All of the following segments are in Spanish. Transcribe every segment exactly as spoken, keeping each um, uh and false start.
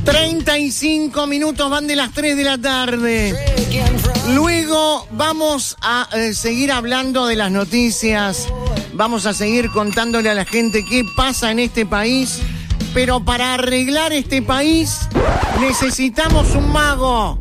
treinta y cinco minutos van de las tres de la tarde. Luego vamos a eh, seguir hablando de las noticias. Vamos a seguir contándole a la gente qué pasa en este país. Pero para arreglar este país necesitamos un mago.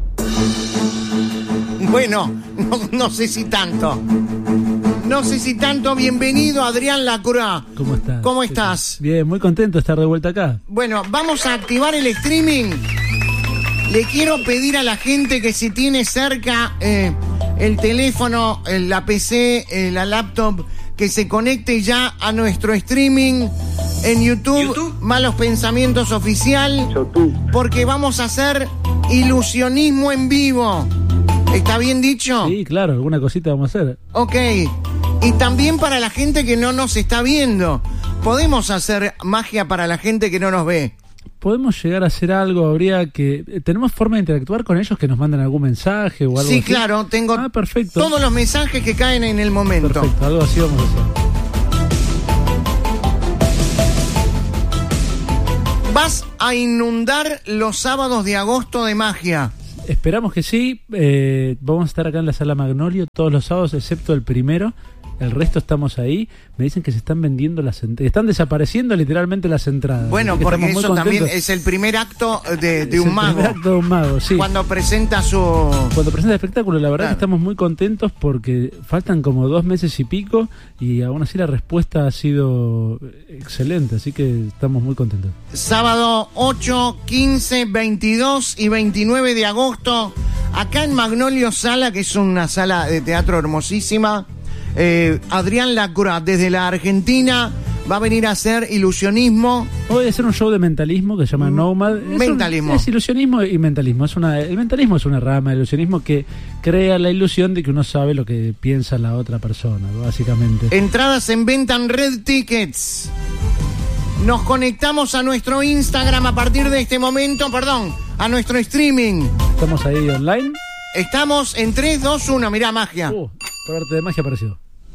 Bueno, no, no sé si tanto. No sé si tanto. Bienvenido, Adrián Lacroix. ¿Cómo estás? ¿Cómo estás? Bien, muy contento de estar de vuelta acá. Bueno, vamos a activar el streaming. Le quiero pedir a la gente que si tiene cerca eh, el teléfono, eh, la P C, eh, la laptop, que se conecte ya a nuestro streaming en YouTube, YouTube. Malos Pensamientos Oficial, YouTube. Porque vamos a hacer ilusionismo en vivo. ¿Está bien dicho? Sí, claro, alguna cosita vamos a hacer. Ok. Y también para la gente que no nos está viendo. ¿Podemos hacer magia para la gente que no nos ve? Podemos llegar a hacer algo, habría que... ¿Tenemos forma de interactuar con ellos que nos mandan algún mensaje o algo sí, así? Sí, claro, tengo ah, perfecto. todos los mensajes que caen en el momento. Perfecto, algo así vamos a hacer. Vas a inundar los sábados de agosto de magia. Esperamos que sí. Eh, vamos a estar acá en la Sala Magnolio todos los sábados, excepto el primero. El resto estamos ahí. Me dicen que se están vendiendo las entradas. Están desapareciendo literalmente las entradas. Bueno, porque eso también es el primer acto de, de es un el mago. primer acto de un mago, sí. Cuando presenta su... Cuando presenta el espectáculo, la verdad claro. que estamos muy contentos porque faltan como dos meses y pico y aún así la respuesta ha sido excelente, así que estamos muy contentos. Sábado ocho, quince, veintidós y veintinueve de agosto, acá en Magnolio Sala, que es una sala de teatro hermosísima. Eh, Adrián Lacroix desde la Argentina va a venir a hacer ilusionismo. Voy a hacer un show de mentalismo que se llama Nomad. Es mentalismo. Un, es ilusionismo y mentalismo. Es una, el mentalismo es una rama del ilusionismo que crea la ilusión de que uno sabe lo que piensa la otra persona, básicamente. Entradas en venta en Red Tickets. Nos conectamos a nuestro Instagram a partir de este momento, perdón, a nuestro streaming. ¿Estamos ahí online? Estamos en tres, dos, uno, mirá, magia. Uh, por arte de magia apareció.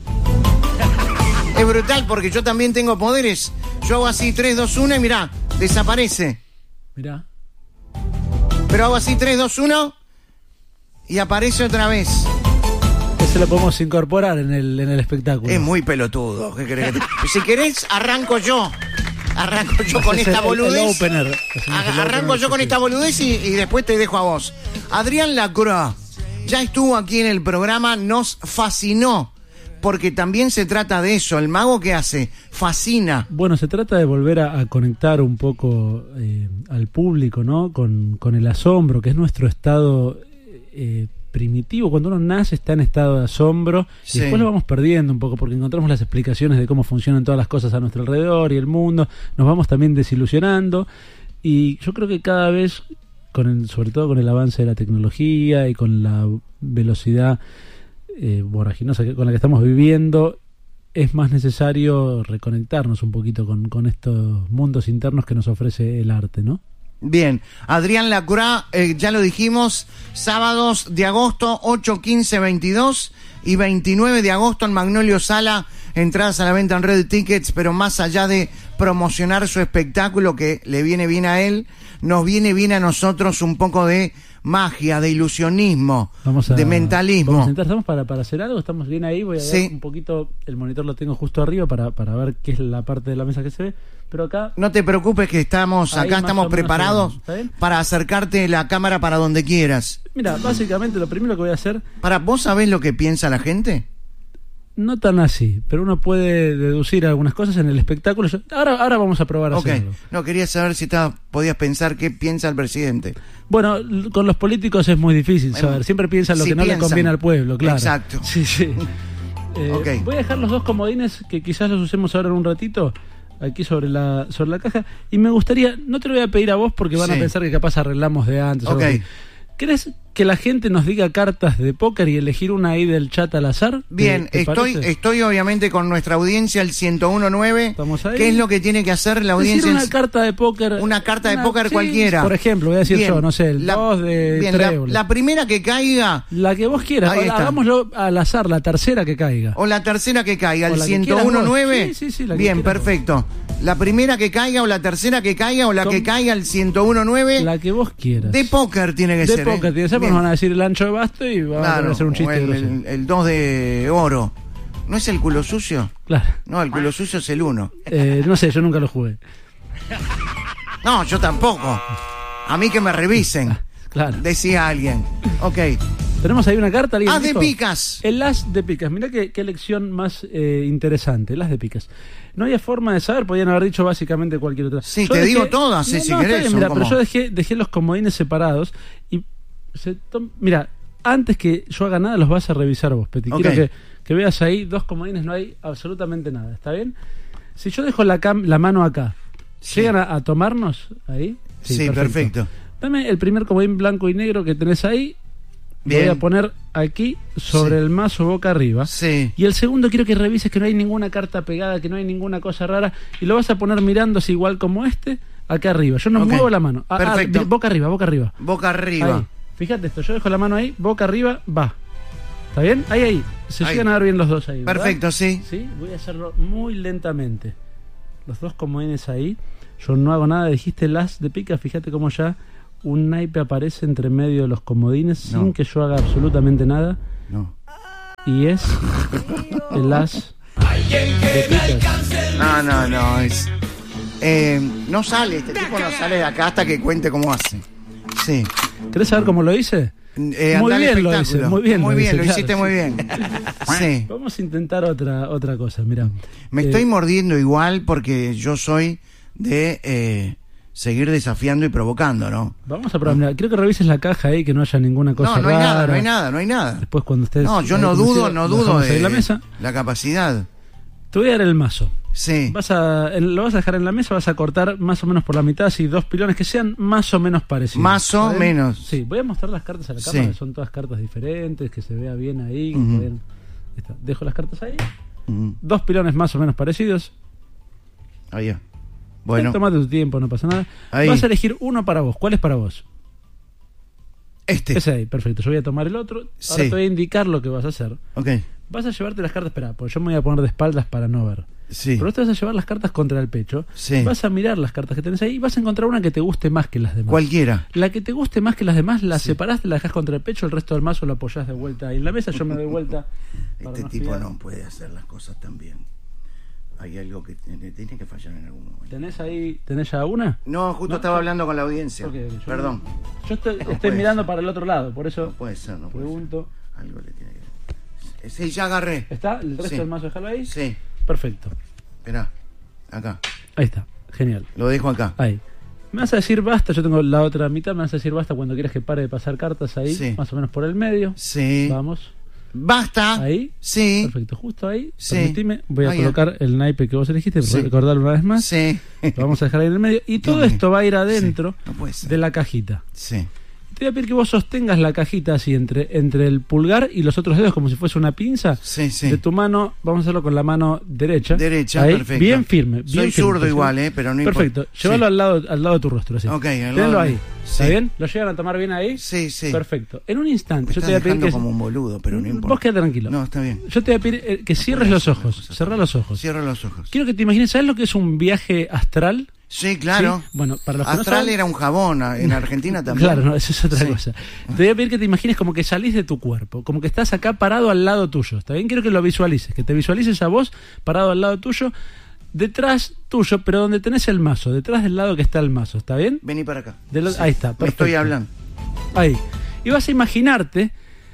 Es brutal porque yo también tengo poderes. Yo hago así tres, dos, uno y mirá, desaparece. Mirá. Pero hago así tres, dos, uno y aparece otra vez. Ese lo podemos incorporar en el, en el espectáculo. Es muy pelotudo. ¿Qué querés que te... Si querés, arranco yo. Arranco yo con esta boludez. El, el opener. Arranco yo con esta boludez y, y después te dejo a vos. Adrián Lacroix ya estuvo aquí en el programa, nos fascinó. Porque también se trata de eso. ¿El mago qué hace? Fascina. Bueno, se trata de volver a, a conectar un poco eh, al público, ¿no? Con, con el asombro, que es nuestro estado eh, primitivo. Cuando uno nace está en estado de asombro sí. Y después lo vamos perdiendo un poco porque encontramos las explicaciones de cómo funcionan todas las cosas a nuestro alrededor y el mundo. Nos vamos también desilusionando. Y yo creo que cada vez, con el, sobre todo con el avance de la tecnología y con la velocidad Eh, voraginosa con la que estamos viviendo, es más necesario reconectarnos un poquito con, con estos mundos internos que nos ofrece el arte, ¿no? Bien, Adrián Lacroix, eh, ya lo dijimos, sábados de agosto, ocho, quince, veintidós y veintinueve de agosto en Magnolio Sala, entradas a la venta en Red Tickets, pero más allá de promocionar su espectáculo que le viene bien a él, nos viene bien a nosotros un poco de magia, de ilusionismo, vamos a, de mentalismo. Vamos a intentar, ¿estamos para, para hacer algo? ¿Estamos bien ahí? Voy a sí. ver un poquito, el monitor lo tengo justo arriba para, para ver qué es la parte de la mesa que se ve, pero acá... No te preocupes que estamos, acá estamos preparados para acercarte la cámara para donde quieras. Mira, básicamente lo primero que voy a hacer... Para, ¿vos sabés lo que piensa la gente? No tan así, pero uno puede deducir algunas cosas en el espectáculo. Ahora, ahora vamos a probar a okay. hacerlo. No, quería saber si estaba, podías pensar qué piensa el presidente. Bueno, con los políticos es muy difícil saber. Siempre piensan lo sí que no piensan. le conviene al pueblo, claro. Exacto. Sí, sí. eh, okay. Voy a dejar los dos comodines que quizás los usemos ahora en un ratito aquí sobre la sobre la caja. Y me gustaría, no te lo voy a pedir a vos porque van sí. a pensar que capaz arreglamos de antes. Okay. ¿Querés que la gente nos diga cartas de póker y elegir una ahí del chat al azar? Bien, ¿Te, te estoy parece? estoy obviamente con nuestra audiencia, el ciento uno nueve. ¿Estamos ahí? ¿Qué es lo que tiene que hacer la audiencia? Decir una carta de póker. Una carta de una- póker sí, cualquiera. Por ejemplo, voy a decir Bien, yo, no sé, el la- dos de bien, la, trébol. la primera que caiga, La que vos quieras. Ahí está. Hagámoslo al azar, la tercera que caiga. o la tercera que caiga, O el la que ciento quieras uno vos. nueve. Sí, sí, sí, la que Bien, quieras vos. perfecto. La primera que caiga, o la tercera que caiga, o la Com- que caiga, el ciento uno nueve. La que vos quieras. De póker tiene que De ser. póker ¿eh? tiene que ser, porque Bien. nos van a decir el ancho de basto y vamos a tener Claro, que hacer un o chiste el, grosero. el, el dos de oro. ¿No es el culo sucio? Claro. No, el culo sucio es el uno. Eh, no sé, yo nunca lo jugué. No, yo tampoco. A mí que me revisen, Claro. decía alguien. Ok. Tenemos ahí una carta. ¿alguien Haz de dijo? picas. El as de picas. Mirá qué, qué lección más eh, interesante. El as de picas. No había forma de saber, podían haber dicho básicamente cualquier otra. Sí, Yo te dejé- digo todas, eh, No, si no, está querés, bien, son mirá, como- pero yo dejé, dejé los comodines separados y se tom- mira, antes que yo haga nada los vas a revisar vos, Peti. Ok. Quiero que, que veas ahí dos comodines, no hay absolutamente nada, ¿está bien? Si yo dejo la, cam- la mano acá, Sí. ¿llegan a, a tomarnos ahí? Sí, perfecto. Dame el primer comodín blanco y negro que tenés ahí. Lo Bien. voy a poner aquí sobre Sí. el mazo boca arriba. Sí. Y el segundo quiero que revises que no hay ninguna carta pegada, que no hay ninguna cosa rara. Y lo vas a poner mirándose igual como este, acá arriba. Yo no Ok. muevo la mano. Ah, ah, Perfecto. vi- boca arriba, boca arriba. Boca arriba. Ahí. Fíjate esto, yo dejo la mano ahí, boca arriba, va. ¿Está bien? Ahí, ahí. Se Ahí. llegan a ver bien los dos ahí. ¿verdad? Perfecto, sí. Sí, voy a hacerlo muy lentamente. Los dos comodines ahí. Yo no hago nada, dijiste el as de pica, fíjate cómo ya un naipe aparece entre medio de los comodines No. sin que yo haga absolutamente nada. No. Y es el as de picas. No, no, no. Es, eh, no sale, este tipo no sale de acá hasta que cuente cómo hace. Sí. ¿Querés saber cómo lo hice? Eh, Muy anda al bien lo espectáculo. hice, muy bien Muy lo bien, hice, lo claro, hiciste sí. muy bien. Sí. Vamos a intentar otra otra cosa, mira. Me Eh, estoy mordiendo igual porque yo soy de eh, seguir desafiando y provocando, ¿no? Vamos a probar, mirá, quiero que revises la caja ahí, que no haya ninguna cosa No, no hay rara. nada, no hay nada, no hay nada. Después cuando estés... No, yo ahí no convencido, dudo, no lo dudo dejamos ahí de en la mesa. la capacidad. Te voy a dar el mazo. Sí. Vas a, el- lo vas a dejar en la mesa, vas a cortar más o menos por la mitad, así dos pilones que sean más o menos parecidos. Más o ¿está bien? menos. Sí, voy a mostrar las cartas a la Sí. cámara, que son todas cartas diferentes, que se vea bien ahí. que Ujú. pueden- ahí está. Dejo las cartas ahí. Mm, Dos pilones más o menos parecidos. ahí va. Bueno, Tómate tu tiempo, no pasa nada. Ahí. Vas a elegir uno para vos. ¿Cuál es para vos? este. Ese ahí, perfecto. Yo voy a tomar el otro. Ahora Sí. te voy a indicar lo que vas a hacer. Ok, Vas a llevarte las cartas, espera, porque yo me voy a poner de espaldas para no ver. sí. Pero vos te vas a llevar las cartas contra el pecho. Sí. Vas a mirar las cartas que tenés ahí y vas a encontrar una que te guste más que las demás. Cualquiera. La que te guste más que las demás, la Sí. separás, la dejás contra el pecho, el resto del mazo lo apoyás de vuelta ahí en la mesa. Yo me doy vuelta. para Este no tipo espiar. no puede hacer las cosas tan bien. Hay algo que tiene, tiene que fallar en algún momento. ¿Tenés ahí, tenés ya una? No, justo No, estaba yo- hablando con la audiencia. Ok, ok, yo- Perdón. Yo estoy, No estoy puede mirando ser. para el otro lado, por eso No puede ser, no puede pregunto. ser. Algo le tiene que... Sí, ya agarré. ¿Está? ¿El resto Sí. del mazo déjalo ahí? Sí. Perfecto. Esperá. Acá. Ahí está. Genial. Lo dejo acá. Ahí. Me vas a decir basta, yo tengo la otra mitad, me vas a decir basta cuando quieras que pare de pasar cartas ahí, Sí. más o menos por el medio. Sí. Vamos. Basta. Ahí. Sí. Perfecto, justo ahí. Sí. Permitime, voy a Ahí, colocar el naipe que vos elegiste, Sí. recordarlo una vez más. Sí. Lo vamos a dejar ahí en el medio. Y todo Dios mío. esto va a ir adentro Sí, no puede ser. de la cajita. Sí. Te voy a pedir que vos sostengas la cajita así entre, entre el pulgar y los otros dedos como si fuese una pinza. Sí, sí. De tu mano, vamos a hacerlo con la mano derecha. Derecha, Ahí, perfecto. Bien firme. Bien Soy firme, zurdo ¿sí? igual, eh, pero no importa. Perfecto. Llévalo Sí. al lado al lado de tu rostro, así. Ok, al lado Tenlo de- ahí. ¿Está sí. bien? ¿Lo llegan a tomar bien ahí? Sí, sí. Perfecto. En un instante, Me yo te estás voy a pedir dejando que... como un boludo, pero no importa. Vos quédate tranquilo. No, está bien. Yo te voy a pedir eh, que cierres los ojos. Cerrá los ojos. Cierra los ojos. Quiero que te imagines, ¿sabes lo que es un viaje astral? Sí, claro. ¿Sí? Bueno, para los que no Astral saben- era un jabón, a- en Argentina también. Claro, no, eso es otra Sí. cosa. Te voy a pedir que te imagines como que salís de tu cuerpo, como que estás acá parado al lado tuyo. ¿Está bien? Quiero que lo visualices, que te visualices a vos parado al lado tuyo, detrás tuyo, pero donde tenés el mazo, detrás del lado que está el mazo. ¿Está bien? Vení para acá. De lo- Sí. Ahí está, Me perfecto. estoy hablando. Ahí. Y vas a imaginarte,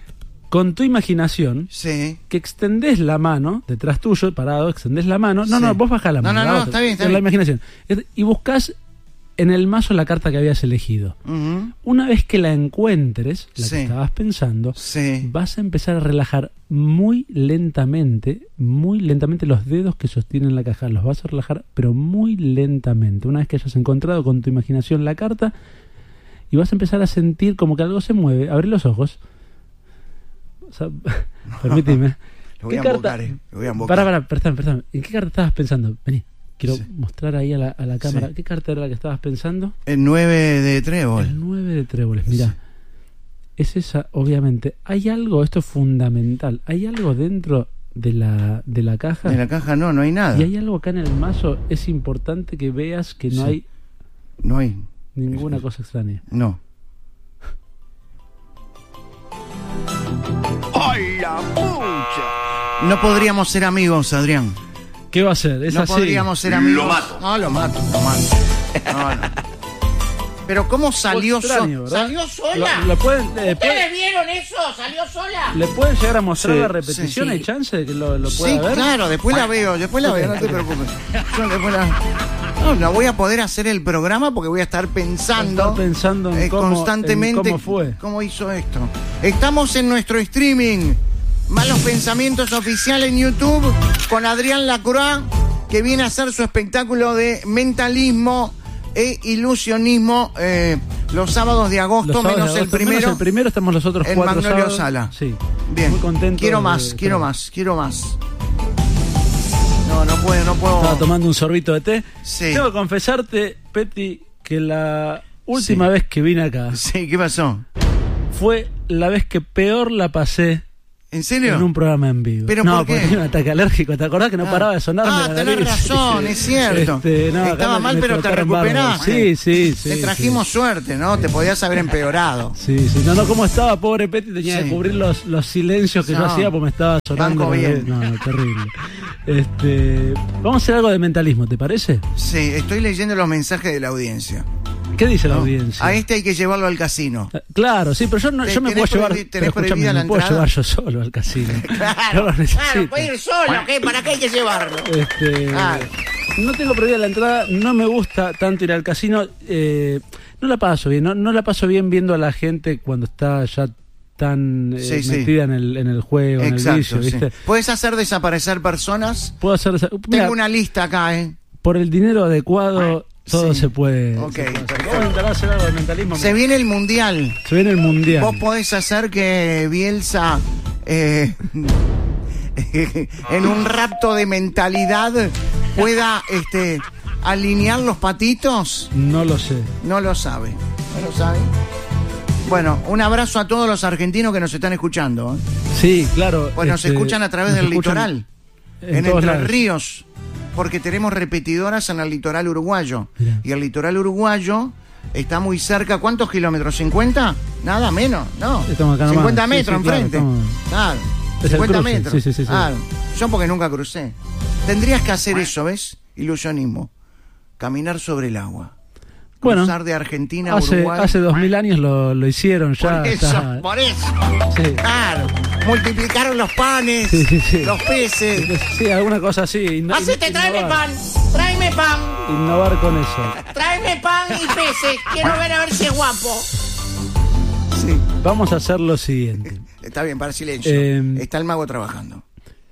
con tu imaginación, Sí. que extendés la mano, detrás tuyo, parado, extendés la mano. No, Sí. no, vos bajás la No, mano. no, la no, otra, está bien, está en la bien. imaginación. Es- Y buscás en el mazo la carta que habías elegido. Ujú. Una vez que la encuentres, la Sí. que estabas pensando, Sí. vas a empezar a relajar muy lentamente, muy lentamente los dedos que sostienen la caja. Los vas a relajar, pero muy lentamente. Una vez que hayas encontrado con tu imaginación la carta, y vas a empezar a sentir como que algo se mueve. Abrí los ojos. O sea, permíteme. Lo voy a ¿Qué embocar, carta? eh. Lo voy a embocar. Pará, pará, perdón, perdón. ¿En qué carta estabas pensando? Vení, quiero Sí. mostrar ahí a la, a la cámara. Sí. ¿Qué carta era la que estabas pensando? El nueve de trébol. El nueve de tréboles, mirá. Sí. Es esa, obviamente. Hay algo, esto es fundamental. Hay algo dentro de la, de la caja. En la caja no, no hay nada. Y hay algo acá en el mazo. Es importante que veas que no Sí. hay No hay. ninguna cosa extraña. No. ¡Hola, pucha! No podríamos ser amigos, Adrián. ¿Qué va a ser? Es No así. podríamos ser amigos. Lo mato. No, lo mato, lo mato. No, no. Pero ¿cómo salió extraño, sola? ¿verdad? ¿Salió sola? Lo- lo pueden, eh, ¿Ustedes pueden- vieron eso? ¿Salió sola? ¿Le pueden llegar a mostrar Sí, la repetición? sí, sí. ¿Hay chance de que lo, lo pueda Sí, ver? claro, después la veo, después la veo, no te preocupes. Yo después la... No, no voy a poder hacer el programa porque voy a estar pensando, Estar pensando en eh, cómo- constantemente en cómo fue. cómo hizo esto. Estamos en nuestro streaming Malos Pensamientos Oficial en YouTube con Adrián Lacroix, que viene a hacer su espectáculo de mentalismo e ilusionismo eh, los sábados de agosto, Los sábados menos, de el agosto, primero, menos el primero, estamos los otros en cuatro Magnolio sábados. Sala. Sí. Bien, Muy contento. quiero de- más, de- quiero de- más, quiero más. No, no puedo, no puedo. Estaba tomando un sorbito de té. Sí. Tengo que confesarte, Peti, que la última Sí. vez que vine acá Sí, ¿qué pasó? fue la vez que peor la pasé ¿En serio? en un programa en vivo. ¿Pero no, por qué? porque tenía un ataque alérgico. ¿Te acordás que no Ah. paraba de sonarme Ah, la tenés nariz? razón, es cierto. Este, no, acá Estaba me- mal, me pero te trataron bárbaro. recuperaste. Sí, sí, sí. Te trajimos sí. suerte, ¿no? Te podías haber empeorado. Sí, sí. No, no, ¿cómo estaba? Pobre Peti, tenía Sí. que cubrir los, los silencios que yo No. hacía porque me estaba sonando. Banco la- bien. No, no, terrible. Este, vamos a hacer algo de mentalismo, ¿te parece? Sí, estoy leyendo los mensajes de la audiencia. ¿Qué dice la ¿no? audiencia? A este hay que llevarlo al casino. Eh, Claro, sí, pero yo, no, Te- yo me tenés puedo llevar. prohibi- tenés pero escúchame, prohibida la me puedo entrada. llevar yo solo al casino. Yo lo Claro, necesito. claro, puede ir solo, ¿qué? ¿Para qué hay que llevarlo? Este, Claro. No tengo prohibida la entrada, no me gusta tanto ir al casino. eh, no la paso bien, no, no la paso bien viendo a la gente cuando está ya tan eh, Sí, sí. metida en el, en el juego, en el Exacto, vicio, sí. ¿viste? ¿Puedes hacer desaparecer personas? Puedo hacer esa- mira, Tengo una lista acá, ¿eh? por el dinero adecuado todo Sí. se puede. Ok, se puede hacer. perfecto. Vamos a intentar hacer algo de mentalismo. Se viene el Mundial. Se viene el mundial. Vos podés hacer que Bielsa, eh, en un rapto de mentalidad, pueda este, alinear los patitos. No lo sé. No lo sabe. No lo sabe. Bueno, un abrazo a todos los argentinos que nos están escuchando. ¿eh? Sí, claro. Pues nos este, escuchan a través nos del escuchan litoral, En, en, todos Entre lados. Ríos, porque tenemos repetidoras en el litoral uruguayo. Mirá. Y el litoral uruguayo está muy cerca. ¿Cuántos kilómetros? ¿cincuenta? Nada menos, ¿no? Estamos acá nomás. cincuenta Sí, metros sí, claro, enfrente. estamos- Claro. Es el cincuenta cruce. metros. Sí, sí, sí, sí. Claro. Yo porque nunca crucé. Tendrías que hacer eso, ¿ves? Ilusionismo. Caminar sobre el agua. Bueno, Cruzar de Argentina a Hace, Uruguay. hace dos mil años lo, lo hicieron ya. Por eso, está- por eso. Sí. Claro. Multiplicaron los panes, Sí, sí, sí. los peces. Sí, alguna cosa así. inno- Hacete, in- tráeme innovar. pan, tráeme pan, Innovar con eso. tráeme pan y peces. Quiero ver a ver si es guapo. Sí, Vamos a hacer lo siguiente. está bien, para silencio. Eh, Está el mago trabajando.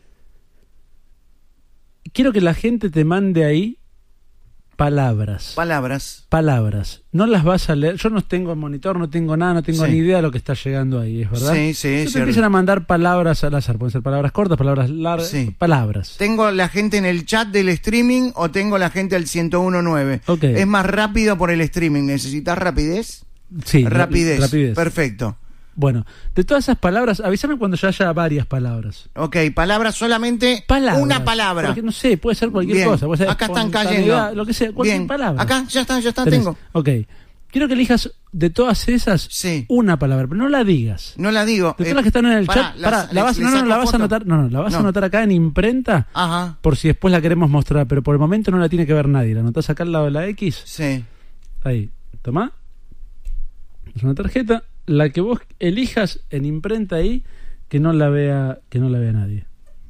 Quiero que la gente te mande ahí palabras. Palabras. palabras. No las vas a leer. Yo no tengo monitor, no tengo nada, no tengo Sí. ni idea de lo que está llegando ahí, ¿es verdad? Sí, sí, es Entonces te cierto. empiezan a mandar palabras al azar. Pueden ser palabras cortas, palabras largas. Sí. Palabras. ¿Tengo la gente en el chat del streaming o tengo la gente al ciento uno punto nueve? Ok. Es más rápido por el streaming. ¿Necesitas rapidez? Sí, ra- Rapidez. rapidez. Perfecto. Bueno, de todas esas palabras, avísame cuando ya haya varias palabras. Ok, palabras solamente. Palabras. Una palabra. Porque no sé, puede ser cualquier Bien. cosa. Puede ser Acá están espontaneidad, cayendo. Lo que sea, cualquier Bien. palabra. Acá, ya está, ya está, Tenés. tengo. Ok. Quiero que elijas de todas esas Sí. una palabra, pero no la digas. No la digo. De todas Eh, las que están en el pará, chat, las- pará, la les- vas, les no, no, saco la vas a foto. anotar, no, no, la vas a No. anotar acá en imprenta. Ajá. Por si después la queremos mostrar, pero por el momento no la tiene que ver nadie. La anotás acá al lado de la X. Sí. Ahí, tomá. Es una tarjeta. La que vos elijas en imprenta ahí, que no la vea, que no la vea nadie.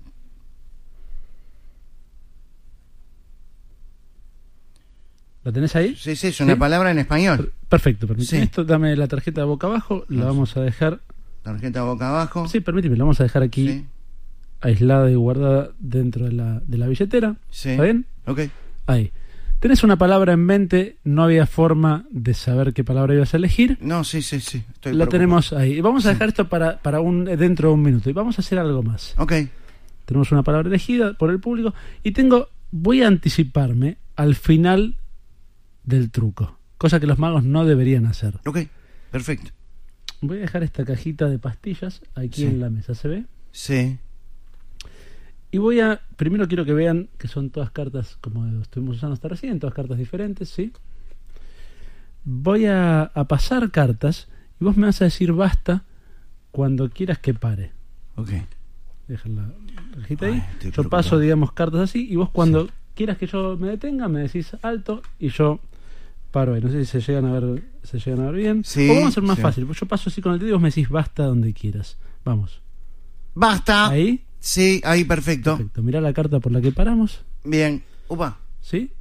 ¿La tenés ahí? Sí, sí, es una ¿Sí? palabra en español. Perfecto, permíteme Sí. esto. Dame la tarjeta de boca abajo. La vamos a dejar. Tarjeta boca abajo. Sí, permíteme, la vamos a dejar aquí Sí. aislada y guardada dentro de la, de la billetera. Sí. ¿Está bien? Ok. Ahí. Tenés una palabra en mente, no había forma de saber qué palabra ibas a elegir. No, sí, sí, sí. Estoy La preocupado. tenemos ahí. Vamos a Sí. dejar esto para, para un dentro de un minuto y vamos a hacer algo más. Ok. Tenemos una palabra elegida por el público y tengo, voy a anticiparme al final del truco, cosa que los magos no deberían hacer. Ok. Perfecto. Voy a dejar esta cajita de pastillas aquí Sí. en la mesa, ¿se ve? Sí. Y voy a, primero quiero que vean que son todas cartas como estuvimos usando hasta recién, todas cartas diferentes, ¿sí? Voy a, a pasar cartas y vos me vas a decir basta cuando quieras que pare. Ok. Deja la cajita ahí. Ay, estoy Yo preocupado. paso, digamos, cartas así y vos cuando quieras que yo me detenga me decís alto y yo paro ahí. No sé si se llegan a ver, se llegan a ver bien. Sí, o vamos a hacer más sí. fácil, pues yo paso así con el dedo y vos me decís basta donde quieras. Vamos. Basta. Ahí. Sí, ahí, perfecto. Perfecto. Mirá la carta por la que paramos. Bien. Upa. ¿Sí?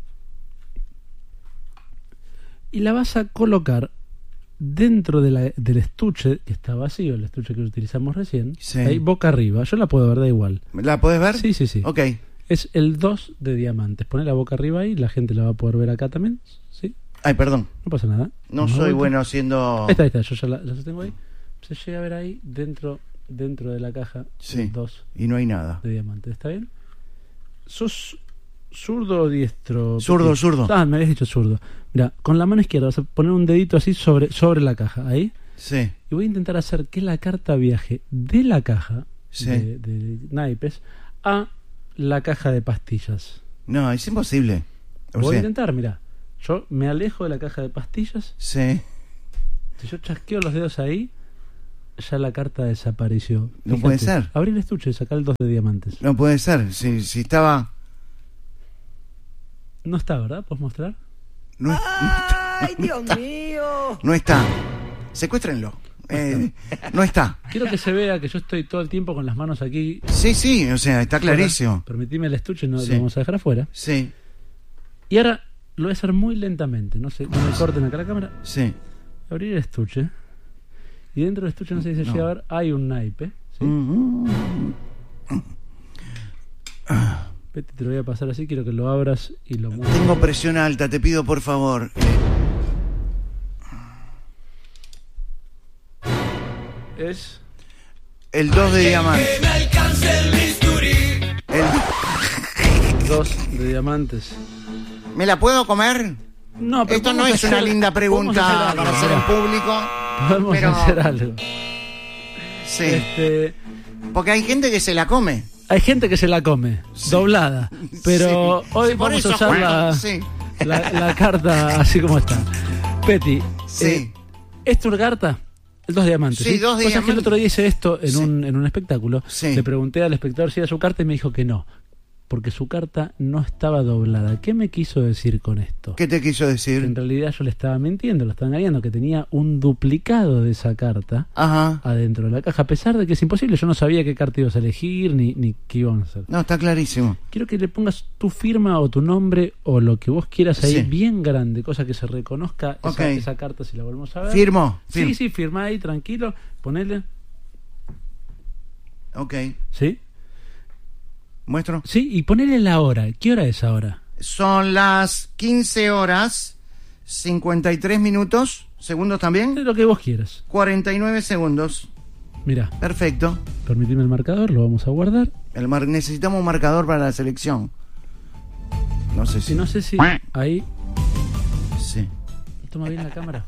Y la vas a colocar dentro de la, del estuche que está vacío, el estuche que utilizamos recién. Sí. Ahí, boca arriba. Yo la puedo ver, da igual. ¿La podés ver? Sí, sí, sí. Ok. Es el dos de diamantes. Poné la boca arriba ahí, la gente la va a poder ver acá también. ¿Sí? Ay, perdón. No pasa nada. No Damos soy vuelta. bueno haciendo... Ahí está, ahí está. Yo ya la, la sostengo ahí. Se llega a ver ahí dentro, dentro de la caja Sí. el dos Y no hay nada. de diamantes. ¿Está bien? ¿Sos zurdo o diestro? Zurdo, zurdo. Ah, me habías dicho zurdo. Mira, con la mano izquierda vas a poner un dedito así sobre, sobre la caja, ahí. Sí. Y voy a intentar hacer que la carta viaje de la caja Sí. de, de naipes a la caja de pastillas. No, es imposible. O Voy a sea, intentar, mira. Yo me alejo de la caja de pastillas. sí. Si yo chasqueo los dedos ahí, ya la carta desapareció. No Fíjate, puede ser. Abrí el estuche y sacar el dos de diamantes. No puede ser. Si, si estaba... No está, ¿verdad? ¿Puedes mostrar? No, es- ¡Ay, Dios mío! no está. Secuéstrenlo. Eh, no está. Quiero que se vea que yo estoy todo el tiempo con las manos aquí. Sí, sí, o sea, está clarísimo. Permitime el estuche, no Sí. lo vamos a dejar afuera. Sí, Y ahora lo voy a hacer muy lentamente. No, sé, no me corten acá la cámara. sí. Abrir el estuche. Y dentro del estuche, no sé si se No. llega a ver, hay un naipe. ¿sí? Mm. Peti, te lo voy a pasar así. Quiero que lo abras y lo muevas. Tengo presión alta, te pido por favor. Es. El dos de diamante. El- Dos de diamantes. ¿Me la puedo comer? No, pero Esto no podemos es una hacer- linda pregunta podemos hacer para algo, hacer en mirá. público. Podemos pero- hacer algo. Sí. Este, Porque hay gente que se la come. hay gente que se la come, doblada. Pero Sí. hoy Sí, por vamos a eso, usar la, sí. la, la carta así como está. Peti, Sí. eh, ¿es tu carta? El dos de diamantes. Sí, dos de Vos sabés que el diamantes. otro día hice esto en, Sí. un, en un espectáculo. Sí. Le pregunté al espectador si era su carta y me dijo que no. Porque su carta no estaba doblada. ¿Qué me quiso decir con esto? ¿Qué te quiso Que en decir? realidad yo le estaba mintiendo, lo estaba engañando, que tenía un duplicado de esa carta Ajá. adentro de la caja, a pesar de que es imposible. Yo no sabía qué carta ibas a elegir ni, ni qué iban a hacer. No, está clarísimo. Quiero que le pongas tu firma o tu nombre o lo que vos quieras ahí Sí. bien grande, cosa que se reconozca esa, Ok. esa carta si la volvemos a ver. Firmo. Sí, Firmo. sí, firma ahí, tranquilo, ponele. Ok. ¿Sí? ¿Muestro? Sí, y ponele la hora. ¿Qué hora es ahora? Son las quince horas, cincuenta y tres minutos, segundos también, Lo que vos quieras. cuarenta y nueve segundos. Mirá, Perfecto. permitime el marcador, lo vamos a guardar. El mar- necesitamos un marcador para la selección. No sé si... Y no sé si ahí... Sí. Toma bien la cámara.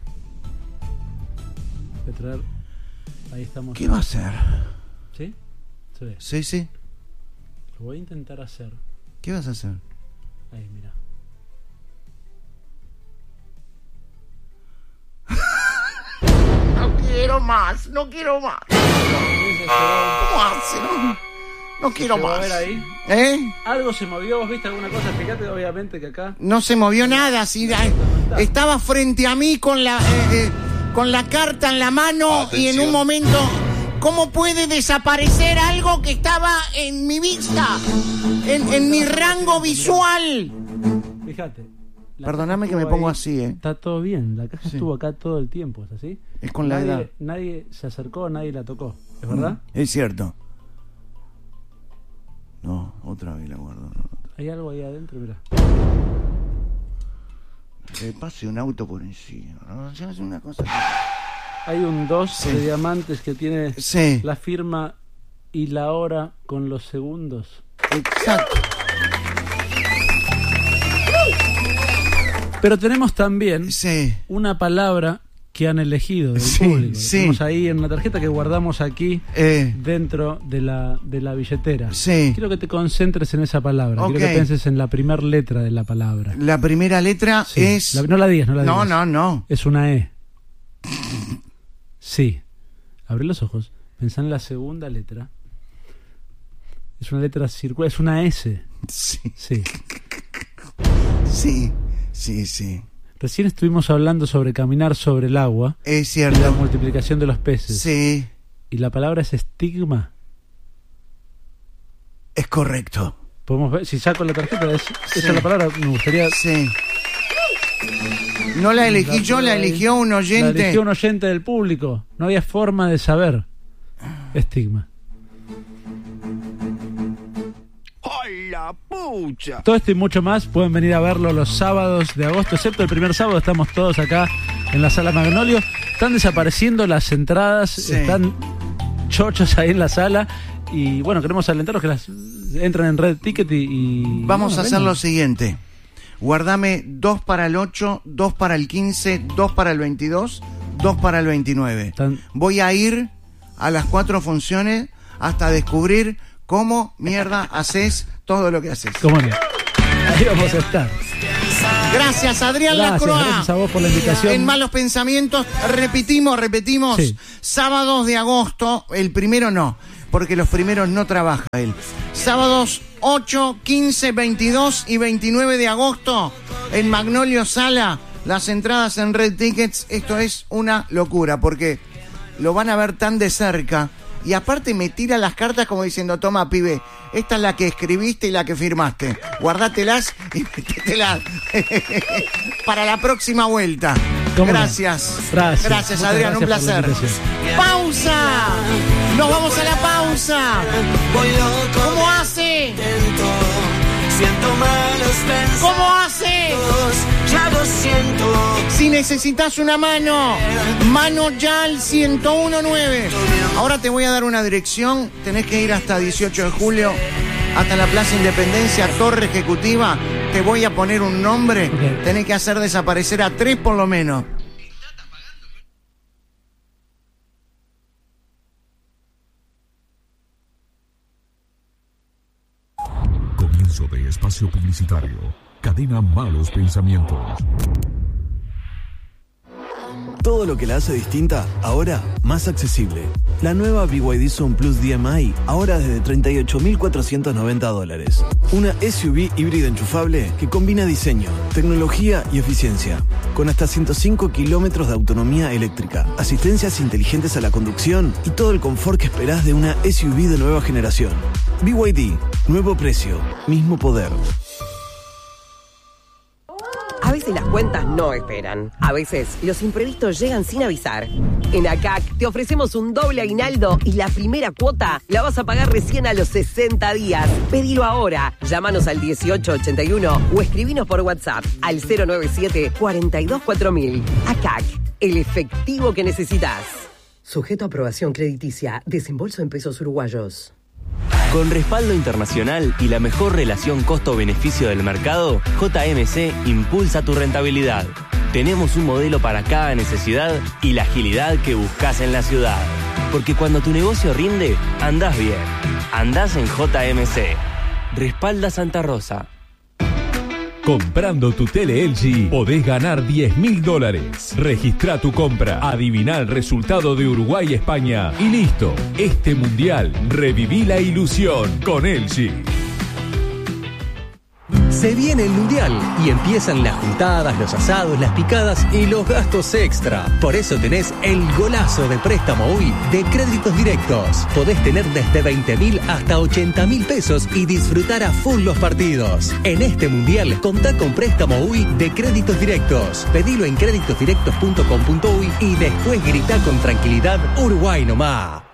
Voy a traer... Ahí estamos. ¿Qué va a hacer? ¿Sí? Se ve. Sí, sí. Lo voy a intentar hacer. ¿Qué vas a hacer? Ahí, mira. No quiero más, no quiero más. ¿Cómo hace? No, no quiero ¿Se va a más. ver ahí? ¿Eh? Algo se movió, ¿vos viste alguna cosa? Fíjate, obviamente, que acá... No se movió nada. Sí, ay, estaba frente a mí con la, eh, eh, con la carta en la mano y en un momento... ¿Cómo puede desaparecer algo que estaba en mi vista? En, en mi rango visual. Fíjate. la Perdóname caja que me estuvo pongo ahí. así, ¿eh? Está todo bien, la caja Sí. estuvo acá todo el tiempo, ¿es así? Es con la nadie, edad. Nadie se acercó, nadie la tocó, ¿es verdad? Es cierto. No, otra vez la guardo. No. Hay algo ahí adentro, mira. le pase un auto por encima, ¿no? O sea, es una cosa que... Hay un dos Sí. de diamantes que tiene Sí. la firma y la hora con los segundos. Exacto. Pero tenemos también Sí. una palabra que han elegido del Sí, público. La sí. tenemos ahí en una tarjeta que guardamos aquí Eh, dentro de la, de la billetera. Sí. Quiero que te concentres en esa palabra. Ok. Quiero que pienses en la primera letra de la palabra. la primera letra Sí. es... La- no la digas, no la digas. No, no, no. Es una E. Sí. Abre los ojos. Pensá en la segunda letra. Es una letra circular. Es una S. Sí, Sí. sí, sí, sí. Recién estuvimos hablando sobre caminar sobre el agua Es y la cierto. multiplicación de los peces. Sí, Y la palabra es estigma. es correcto. Podemos ver, si saco la tarjeta, es, Sí. esa es la palabra. Me gustaría. Sí. No la elegí yo, la eligió un La oyente. eligió un oyente del público. No había forma de saber. Estigma. ¡Ay, la pucha! Todo esto y mucho más pueden venir a verlo los sábados de agosto, excepto el primer sábado. Estamos todos acá en la sala Magnolio. Están desapareciendo las entradas, Sí. están chochos ahí en la sala. Y bueno, queremos alentarlos que las entren en Red Ticket y. y- Vamos bueno, a hacer vengan. lo siguiente. Guardame dos para el ocho, dos para el quince, dos para el veintidós, dos para el veintinueve. Están- Voy a ir a las cuatro funciones hasta descubrir cómo mierda haces todo lo que haces. ¿Cómo no? Ahí vamos a estar. Gracias, Adrián Gracias, Lacroix. gracias a vos por la invitación. En Malos Pensamientos, repetimos, repetimos. Sí. Sábados de agosto, el primero no, porque los primeros no trabaja él. Sábados ocho, quince, veintidós y veintinueve de agosto, en Magnolio Sala, las entradas en Red Tickets. Esto es una locura, porque lo van a ver tan de cerca. Y aparte me tira las cartas como diciendo, toma, pibe, esta es la que escribiste y la que firmaste. Guardatelas y métetelas para la próxima vuelta. ¿Cómo no? Gracias. Gracias. Gracias, Muchas Adrián, un gracias por la placer. invitación. ¡Pausa! ¡Nos vamos a la pausa! Voy loco, ¿Cómo hace? lento, siento malos pensamientos. ¿Cómo hace? Ya lo siento. Si necesitas una mano, mano ya al ciento uno nueve. Ahora te voy a dar una dirección. Tenés que ir hasta dieciocho de julio, hasta la Plaza Independencia, Torre Ejecutiva. Te voy a poner un nombre. Ok. Tenés que hacer desaparecer a tres por lo menos. Comienzo de espacio publicitario. Cadena Malos Pensamientos. Todo lo que la hace distinta, ahora más accesible. La nueva B Y D Zone Plus D M I, ahora desde treinta y ocho mil cuatrocientos noventa dólares. Una S U V híbrida enchufable que combina diseño, tecnología y eficiencia. Con hasta ciento cinco kilómetros de autonomía eléctrica, asistencias inteligentes a la conducción y todo el confort que esperás de una S U V de nueva generación. B Y D, nuevo precio, mismo poder. A veces las cuentas no esperan. A veces los imprevistos llegan sin avisar. En A C A C te ofrecemos un doble aguinaldo y la primera cuota la vas a pagar recién a los sesenta días. Pedilo ahora. Llámanos al dieciocho ochenta y uno o escribinos por WhatsApp al cero nueve siete, cuatro dos cuatro mil. A C A C, el efectivo que necesitas. Sujeto a aprobación crediticia. Desembolso en pesos uruguayos. Con respaldo internacional y la mejor relación costo-beneficio del mercado, J M C impulsa tu rentabilidad. Tenemos un modelo para cada necesidad y la agilidad que buscas en la ciudad. Porque cuando tu negocio rinde, andás bien. Andás en J M C. Respalda Santa Rosa. Comprando tu tele L G podés ganar diez mil dólares. Registra tu compra, adivina el resultado de Uruguay-España y listo. Este mundial, reviví la ilusión con L G. Se viene el Mundial y empiezan las juntadas, los asados, las picadas y los gastos extra. Por eso tenés el golazo de préstamo U I de Créditos Directos. Podés tener desde veinte mil hasta ochenta mil pesos y disfrutar a full los partidos. En este Mundial, contá con préstamo U I de Créditos Directos. Pedilo en créditos directos punto com punto u y y después grita con tranquilidad Uruguay nomás.